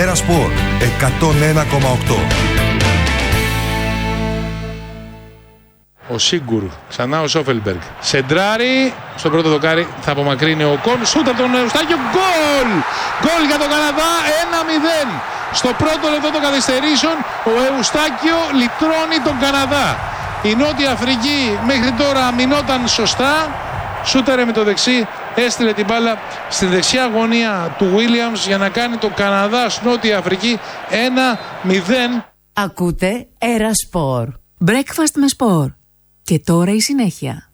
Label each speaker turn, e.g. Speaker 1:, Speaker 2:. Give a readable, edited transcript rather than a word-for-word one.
Speaker 1: Ερασπορ 101,8.
Speaker 2: Ο Σίγκουρ, ξανά ο Σόφελμπεργκ. Σεντράρι, στο πρώτο δοκάρι θα απομακρύνει ο Κον. Σούτα τον Εουστάκιο, γκολ! Γκολ για τον Καναδά, 1-0. Στο πρώτο λεπτό των καθυστερήσεων, ο Εουστάκιο λυτρώνει τον Καναδά. Η Νότια Αφρική μέχρι τώρα μηνόταν σωστά. Σούταρε με το δεξί, έστειλε την μπάλα στη δεξιά γωνία του Williams για να κάνει το Καναδά Νότια Αφρική 1-0.
Speaker 3: Ακούτε Ερασπορ. Breakfast με σπορ. Και τώρα η συνέχεια.